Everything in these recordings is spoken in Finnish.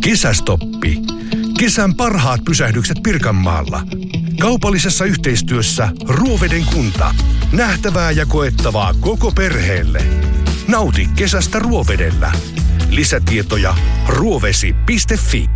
Kesästoppi. Kesän parhaat pysähdykset Pirkanmaalla. Kaupallisessa yhteistyössä Ruoveden kunta. Nähtävää ja koettavaa koko perheelle. Nauti kesästä Ruovedellä. Lisätietoja ruovesi.fi.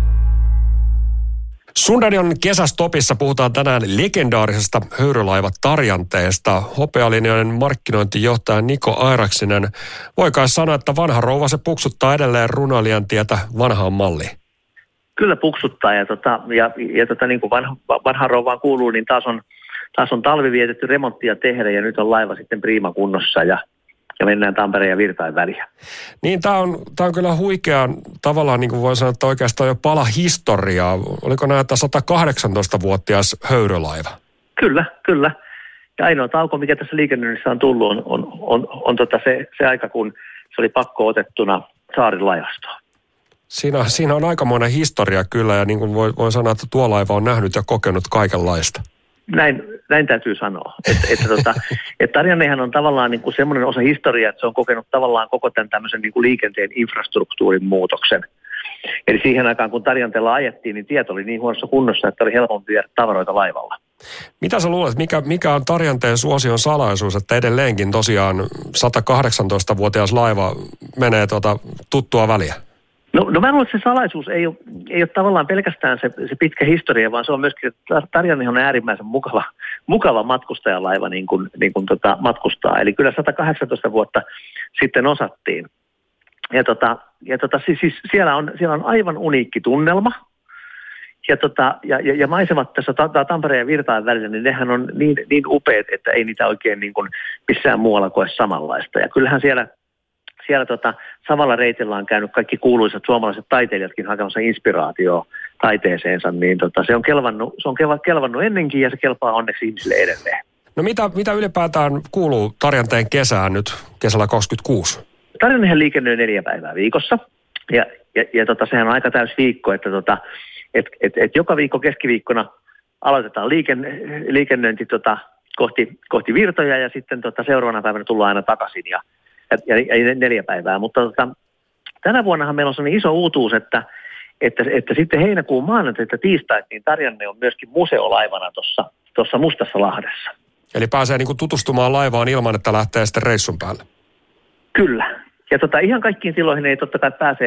Sunradion kesästopissa puhutaan tänään legendaarisesta höyrylaivatarjanteesta. Hopealinjojen markkinointijohtaja Niko Airaksinen voi kai sanoa, että vanha rouva se puksuttaa edelleen runoilijan tietä vanhaan malliin. Kyllä puksuttaa ja niin kuin vanhaan rouvaan kuuluu, niin taas on talvi vietetty remonttia tehdä ja nyt on laiva sitten priimakunnossa ja mennään Tampereen ja Virtain väliä. Niin, tämä on kyllä huikea tavallaan, niin kuin voi sanoa, että oikeastaan jo pala historiaa. Oliko näitä 118-vuotias höyrylaiva? Kyllä. Ja ainoa tauko, mikä tässä liikennöinnissä on tullut, on se aika, kun se oli pakko otettuna saarilaivastoon. Siinä on aikamoinen historia kyllä, ja niin kuin voi sanoa, että tuo laiva on nähnyt ja kokenut kaikenlaista. Näin täytyy sanoa. Että Tarjannehan on tavallaan niin kuin semmoinen osa historiaa, että se on kokenut tavallaan koko tämän tämmöisen niin kuin liikenteen infrastruktuurin muutoksen. Eli siihen aikaan, kun Tarjanteella ajettiin, niin tiet oli niin huonossa kunnossa, että oli helpompi viedä tavaroita laivalla. Mitä sä luulet, mikä on Tarjanteen suosion salaisuus, että edelleenkin tosiaan 118-vuotias laiva menee tuttua väliä? No mä luulen, että se salaisuus ei ole tavallaan pelkästään se pitkä historia, vaan se on myöskin, että Tarjanne on äärimmäisen mukava matkustajalaiva niin kuin matkustaa. Eli kyllä 118 vuotta sitten osattiin. Siis siellä on aivan uniikki tunnelma. Ja maisemat tässä Tampereen ja Virtain välillä, niin nehän on niin upeat, että ei niitä oikein niin kuin missään muualla koe samanlaista. Ja kyllähän siellä samalla reitillä on käynyt kaikki kuuluisat suomalaiset taiteilijatkin hakemassa inspiraatioa taiteeseensa, niin se on kelvannut ennenkin ja se kelpaa onneksi ihmisille edelleen. No mitä ylipäätään kuuluu Tarjanteen kesään nyt kesällä 2026? Tarjannehan liikennöi 4 päivää viikossa ja sehän on aika täys viikko, että joka viikko keskiviikkona aloitetaan liikennöinti kohti Virtoja ja sitten seuraavana päivänä tullaan aina takaisin ja 4 päivää, mutta tänä vuonnahan meillä on sellainen iso uutuus, että sitten heinäkuun maanantaita tiistait, niin Tarjanne on myöskin museolaivana tuossa Mustassa Lahdessa. Eli pääsee niin kuin tutustumaan laivaan ilman, että lähtee sitten reissun päälle. Kyllä. Ja ihan kaikkiin tiloihin ei totta kai pääse,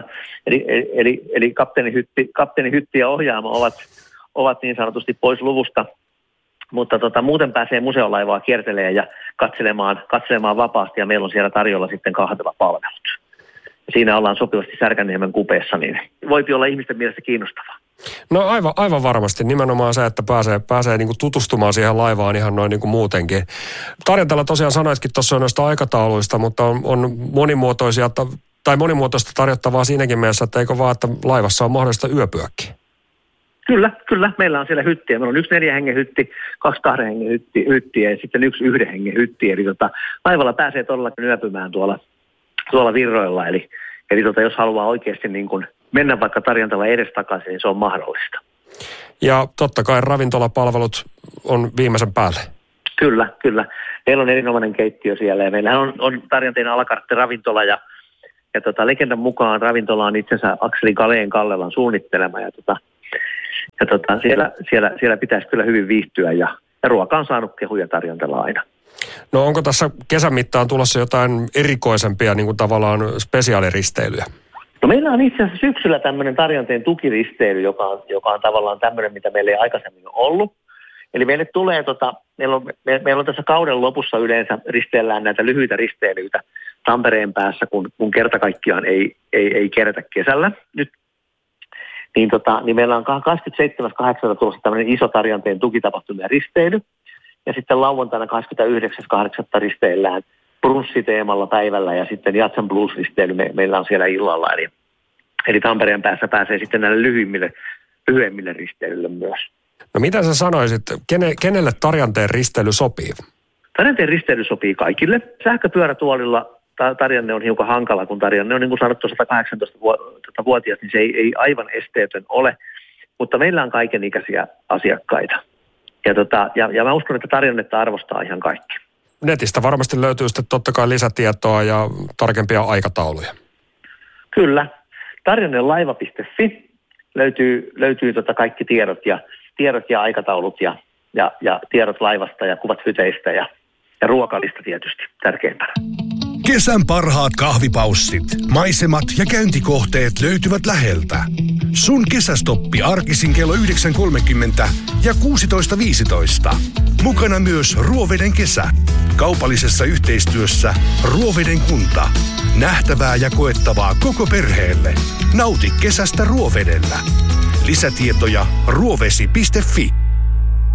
eli kapteeni Hytti ja ohjaamo ovat niin sanotusti pois luvusta. Mutta muuten pääsee museolaivaa kiertelemään ja katselemaan vapaasti ja meillä on siellä tarjolla sitten kahvilapalvelut. Siinä ollaan sopivasti Särkänniemen kupeessa, niin voipi olla ihmisten mielestä kiinnostavaa. No aivan varmasti. Nimenomaan se, että pääsee niin kuin tutustumaan siihen laivaan ihan noin niin kuin muutenkin. Tarjantalla tosiaan sanoitkin tuossa noista aikatauluista, mutta on monimuotoista tarjottavaa siinäkin mielessä, että eikö vaan, että laivassa on mahdollista yöpyäkin. Kyllä. Meillä on siellä hyttiä. Meillä on 1 4 hengen hytti, 2 2 hengen hyttiä ja sitten 1 1 hengen hytti. Eli laivalla pääsee todellakin yöpymään tuolla virroilla. Eli jos haluaa oikeasti niin kuin mennä vaikka Tarjantalla edestakaisin, niin se on mahdollista. Ja totta kai ravintolapalvelut on viimeisen päälle. Kyllä. Meillä on erinomainen keittiö siellä ja meillähän on Tarjanteen alakartti-ravintola ja legendan mukaan ravintola on itsensä Akseli Kaleen Kallelan suunnittelema ja siellä pitäisi kyllä hyvin viihtyä ja ruoka on saanut kehuja Tarjantalla aina. No onko tässä kesän mittaan tulossa jotain erikoisempia niin kuin tavallaan spesiaaliristeilyjä? No meillä on itse asiassa syksyllä tämmöinen Tarjanteen tukiristeily, joka on tavallaan tämmöinen, mitä meillä ei aikaisemmin ole ollut. Eli meille tulee, meillä on tässä kauden lopussa yleensä risteillään näitä lyhyitä risteilyitä Tampereen päässä, kun kerta kaikkiaan ei kerätä kesällä. Nyt niin meillä on 27.8. tulossa tämmöinen iso Tarjanteen tukitapahtumien risteily. Ja sitten lauantaina 29.8. risteillään brunssiteemalla päivällä ja sitten Jazz and Blues-risteily meillä on siellä illalla. Eli Tampereen päässä pääsee sitten näille lyhyemmille risteilylle myös. No mitä sä sanoisit, kenelle Tarjanteen risteily sopii? Tarjanteen risteily sopii kaikille. Sähköpyörätuolilla Tarjanne on hiukan hankala, kun Tarjanne on niin kuin sanottu 118-vuotias, niin se ei aivan esteetön ole. Mutta meillä on kaikenikäisiä asiakkaita. Ja mä uskon, että Tarjannetta arvostaa ihan kaikki. Netistä varmasti löytyy sitten totta kai lisätietoa ja tarkempia aikatauluja. Kyllä. tarjonnelaiva.fi löytyy kaikki tiedot ja aikataulut ja tiedot laivasta ja kuvat hyteistä ja ruokalista tietysti tärkeimpänä. Kesän parhaat kahvipaussit, maisemat ja käyntikohteet löytyvät läheltä. Sun kesästoppi arkisin kello 9.30 ja 16.15. Mukana myös Ruoveden kesä. Kaupallisessa yhteistyössä Ruoveden kunta. Nähtävää ja koettavaa koko perheelle. Nauti kesästä Ruovedellä. Lisätietoja ruovesi.fi.